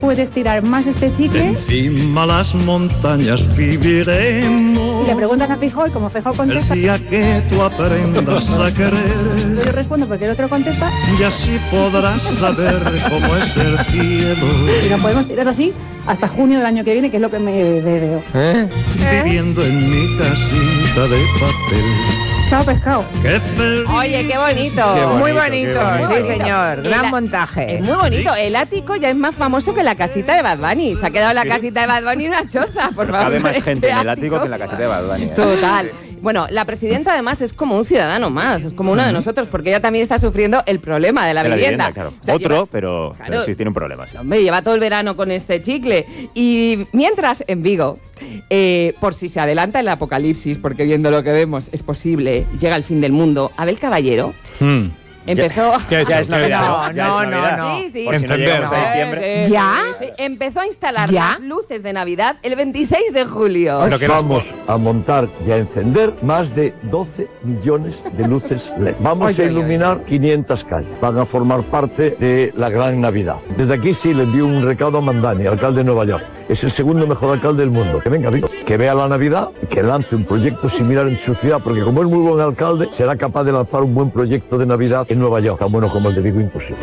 puedes tirar más este chicle. Encima las montañas viviremos. Y le preguntas a Feijóo y como Feijóo contesta, el día que tú aprendas a querer, yo respondo porque el otro contesta, y así podrás saber cómo es el cielo. y nos podemos tirar así hasta junio del año que viene, que es lo que me veo. Viviendo en mi casita de papel. Chao, pescado. ¡Qué feliz! Oye, qué bonito. Muy bonito, bonito. sí señor. Gran montaje. Es muy bonito. El ático ya es más famoso que la casita de Bad Bunny. Se ha quedado la casita de Bad Bunny una choza, por favor. Cabe más gente en el ático ático que en la casita de Bad Bunny. Total. Bueno, la presidenta además es como un ciudadano más, es como uno de nosotros, porque ella también está sufriendo el problema de la vivienda. Claro. O sea, Otro, pero sí tiene un problema. Sí. Hombre, lleva todo el verano con este chicle. Y mientras en Vigo, por si se adelanta el apocalipsis, porque viendo lo que vemos es posible, llega el fin del mundo, Abel Caballero empezó... Ya es Navidad. No. Sí. Por si no llegamos a diciembre. Sí, ¿Ya? sí. Empezó a instalar ¿Ya? las luces de Navidad el 26 de julio. Vamos a montar y a encender más de 12 millones de luces LED. Vamos a iluminar 500 calles. Van a formar parte de la gran Navidad. Desde aquí sí le envío un recado a Mandani, alcalde de Nueva York. Es el segundo mejor alcalde del mundo. Que venga, Vigo, que vea la Navidad y que lance un proyecto similar en su ciudad, porque como es muy buen alcalde, será capaz de lanzar un buen proyecto de Navidad en Nueva York. Tan bueno como el de Vigo, imposible.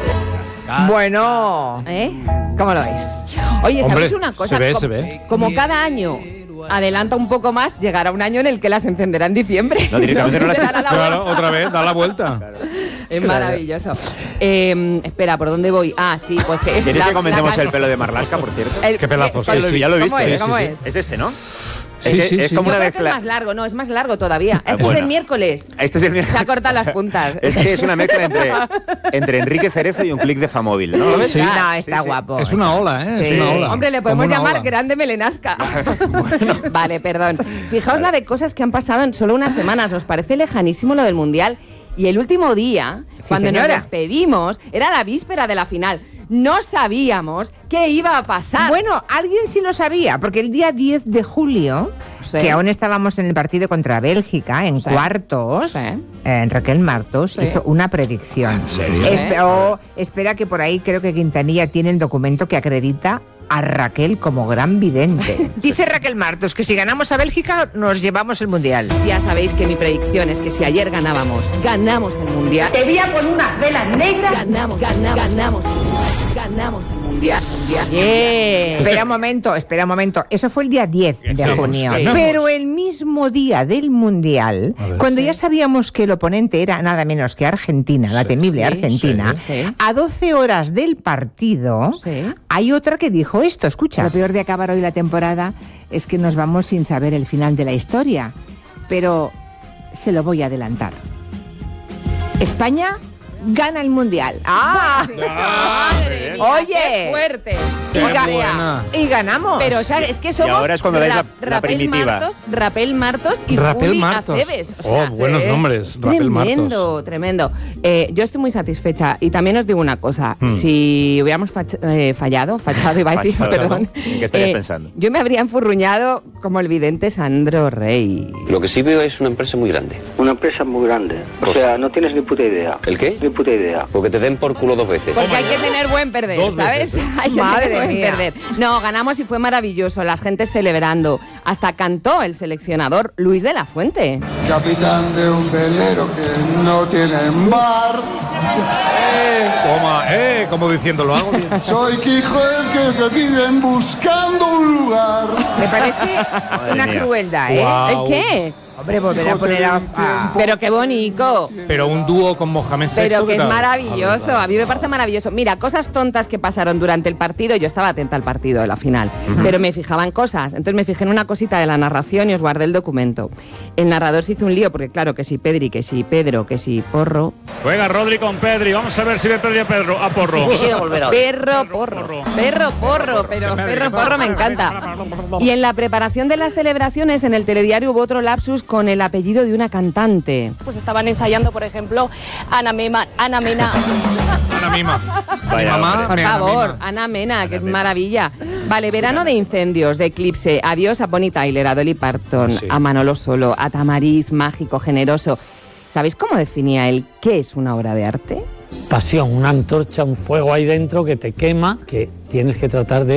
Bueno. ¿Cómo lo veis? Oye, ¿sabéis una cosa? Se ve. Como cada año adelanta un poco más, llegará un año en el que las encenderá en diciembre. No, directamente no las dará la vuelta. Claro, otra vez, da la vuelta. Claro. Es maravilloso. Espera, ¿por dónde voy? Ah, sí, pues que... ¿Quieres que comentemos el pelo de Marlaska, por cierto? Qué pelazo, Sí, ya lo he visto. ¿Cómo es? Es este, ¿no? Sí, Es como Yo una creo que es mezcla. más largo, no, es más largo todavía. Este es bueno. el miércoles. Este es el miércoles. Se ha cortado las puntas. Es que es una mezcla entre Enrique Cerezo y un clic de Famóvil, ¿no? ¿Lo ves? Sí. No, está Sí. guapo. Es una ola, ¿eh? Sí. Es una ola. Hombre, le podemos Como una llamar ola. grande melenasca. Vale, perdón. Fijaos la de cosas que han pasado en solo unas semanas. Nos parece lejanísimo lo del Mundial. Y el último día, cuando nos señora. despedimos, era la víspera de la final. No sabíamos qué iba a pasar. Bueno, alguien sí lo sabía, porque el día 10 de julio, Sí. que aún estábamos en el partido contra Bélgica, en Sí. cuartos, Sí. Raquel Martos Sí. hizo una predicción. ¿En serio? Espera que por ahí creo que Quintanilla tiene el documento que acredita a Raquel como gran vidente. Dice Raquel Martos que si ganamos a Bélgica nos llevamos el Mundial. Ya sabéis que mi predicción es que si ayer ganamos el Mundial. Te veía con unas velas negras. Ganamos el Mundial. Espera un momento. Eso fue el día 10 de Sí, junio. sí. Pero el mismo día del Mundial, A ver. cuando ya sabíamos que el oponente era nada menos que Argentina, la temible sí, Argentina, sí, sí. a 12 horas del partido, Sí. hay otra que dijo esto, escucha. Lo peor de acabar hoy la temporada es que nos vamos sin saber el final de la historia, pero se lo voy a adelantar. España gana el Mundial. Madre mía, Oye. qué fuerte. Qué O sea, buena. Y ganamos. Pero, ¿sabes? Es que somos ahora es cuando dais la Rapel primitiva. Rapel Martos y Rapel Juli Martos. Aceves. O sea, Buenos nombres. Rapel Martos. Tremendo. Yo estoy muy satisfecha y también os digo una cosa. Si hubiéramos fachado iba a decir, Fachado. perdón. ¿En qué estarías pensando? Yo me habría enfurruñado como el vidente Sandro Rey. Lo que sí veo es una empresa muy grande. Una empresa muy grande. O sea, no tienes ni puta idea. ¿El qué? Ni puta idea. Porque te den por culo 2 veces. Porque hay que tener buen perder, Dos ¿sabes? veces, Hay que Madre tener buen mía. perder. No, ganamos y fue maravilloso. Las gentes celebrando. Hasta cantó el seleccionador Luis de la Fuente. Capitán de un velero que no tiene bar. Toma, como diciendo, lo hago bien. Soy Quijote que se viven buscando un lugar. Me parece una mía. crueldad, ¿eh? Guau. ¿El qué? Hombre, volver a poner a... Pero qué bonito. Pero un dúo con Mohamed VI. Pero que ¿qué es tal? maravilloso, a mí me parece maravilloso. Mira, cosas tontas que pasaron durante el partido, yo estaba atenta al partido de la final, pero me fijaba en cosas. Entonces me fijé en una cosita de la narración y os guardé el documento. El narrador se hizo un lío porque claro, que si Pedri, que si Pedro, que si Porro. Juega Rodri con Pedri. Vamos a ver si ve Pedri a Porro. Perro Porro, pero Perro Porro me encanta. Y en la preparación de las celebraciones en el telediario hubo otro lapsus con el apellido de una cantante. Pues estaban ensayando, por ejemplo, Ana Mena. Ana Mima. Vaya, Mi mamá, hombre. Por mi favor, Mima. Ana Mena, que es maravilla. Vale, verano de incendios, de eclipse. Adiós a Bonnie Tyler, a Dolly Parton, Sí. a Manolo Solo, a Tamariz, mágico, generoso. ¿Sabéis cómo definía él qué es una obra de arte? pasión, una antorcha, un fuego ahí dentro que te quema, que tienes que tratar de